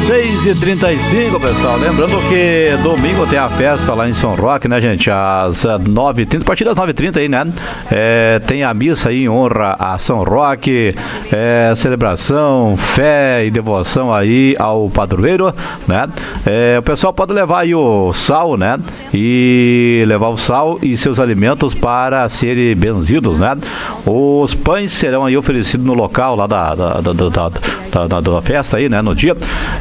6h35, pessoal. Lembrando que domingo tem a festa lá em São Roque, né, gente? Às 9h30, a partir das 9h30 aí, né? Tem a missa aí em honra a São Roque, celebração, fé e devoção aí ao padroeiro, né? O pessoal pode levar aí o sal, né? E levar o sal e seus alimentos para serem benzidos, né? Os pães serão aí oferecidos no local lá da festa aí, né? No dia.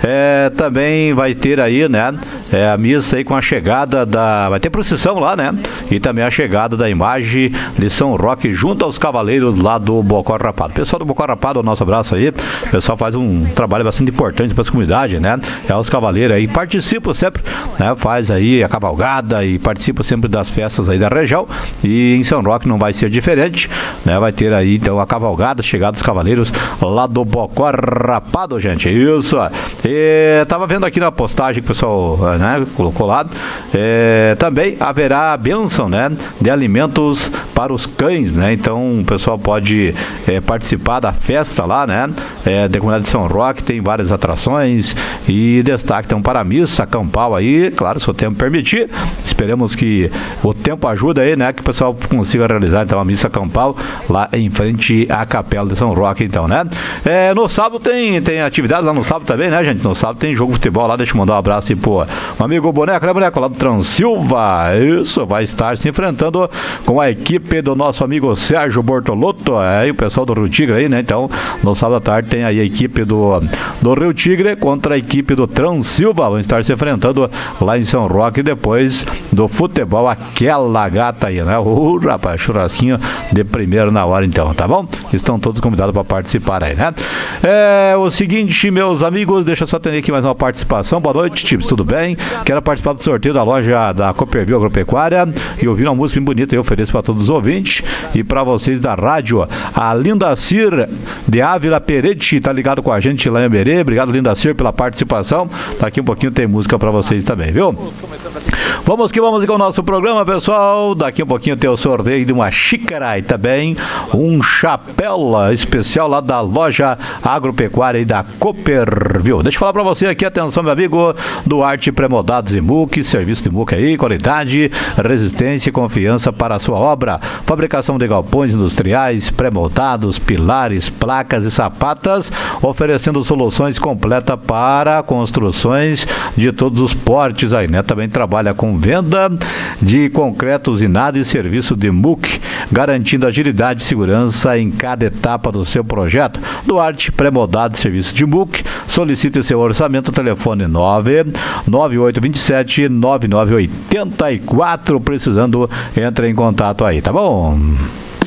Também vai ter aí, né? A missa aí com a chegada vai ter procissão lá, né? E também a chegada da imagem de São Roque junto aos cavaleiros lá do Bocó Rapado. Pessoal do Bocó Rapado, o nosso abraço aí. O pessoal faz um trabalho bastante importante para as comunidades, né? Os cavaleiros aí participam sempre, né? Faz aí a cavalgada e participam sempre das festas aí da região. E em São Roque não vai ser diferente, né? Vai ter aí então a cavalgada, chegada dos cavaleiros lá do Bocó Rapado, gente. Isso. Tava vendo aqui na postagem que o pessoal, né, colocou lá. Também haverá a bênção, né, de alimentos para os cães, né? Então o pessoal pode participar da festa lá, né? Da comunidade de São Roque, tem várias atrações e destaque então para a missa campal aí, claro, se o tempo permitir. Esperemos que o tempo ajude aí, né? Que o pessoal consiga realizar então a missa campal lá em frente à Capela de São Roque, então, né? No sábado tem atividade lá no sábado também, né, gente? No sábado tem jogo de futebol lá, deixa eu mandar um abraço aí pro amigo Boneco, né, Boneco? Lá do Transilva, isso, vai estar se enfrentando com a equipe do nosso amigo Sérgio Bortolotto, e o pessoal do Rio Tigre aí, né? Então, no sábado à tarde tem aí a equipe do Rio Tigre contra a equipe do Transilva, vão estar se enfrentando lá em São Roque, depois do futebol, aquela gata aí, né? Rapaz, churrasquinho de primeiro na hora, então, tá bom? Estão todos convidados para participar aí, né? O seguinte, meus amigos, deixa eu só atender aqui mais uma participação. Boa noite, Tips, tudo bem? Quero participar do sorteio da loja da Copperville Agropecuária e ouvir uma música bem bonita, eu ofereço para todos os ouvintes e para vocês da rádio. A Lindacir de Ávila Peretti tá ligado com a gente lá em Berê. Obrigado, Lindacir, pela participação. Daqui um pouquinho tem música para vocês também, viu? Vamos com o nosso programa, pessoal. Daqui um pouquinho tem o sorteio de uma xícara e também um chapéu especial lá da loja agropecuária e da Copperville. Deixa eu falar pra você aqui, atenção, meu amigo, Duarte Pré-Moldados e Muque, serviço de Muque aí, qualidade, resistência e confiança para a sua obra. Fabricação de galpões industriais, pré-moldados, pilares, placas e sapatas, oferecendo soluções completas para construções de todos os portes aí, né? Também trabalha com venda de concreto usinado e serviço de Muque, garantindo agilidade e segurança em cada etapa do seu projeto. Duarte Pré-Moldados, serviço de Muque. Solicite seu orçamento, telefone 99827-9984. Precisando, entre em contato aí, tá bom?